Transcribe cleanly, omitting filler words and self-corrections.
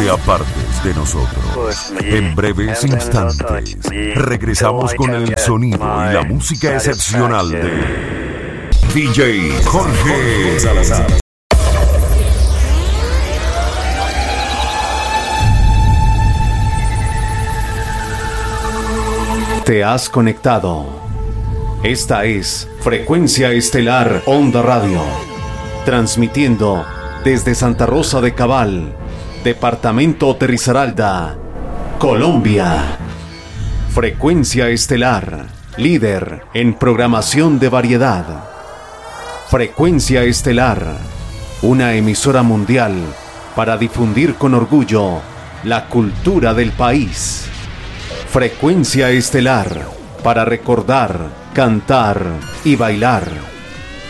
te apartes de nosotros. En breves instantes, regresamos con el sonido y la música excepcional de DJ Jorge Salazar. Te has conectado. Esta es Frecuencia Estelar Onda Radio, transmitiendo desde Santa Rosa de Cabal, Departamento Risaralda, Colombia. Frecuencia Estelar, líder en programación de variedad. Frecuencia Estelar, una emisora mundial para difundir con orgullo la cultura del país. Frecuencia Estelar, para recordar, cantar y bailar.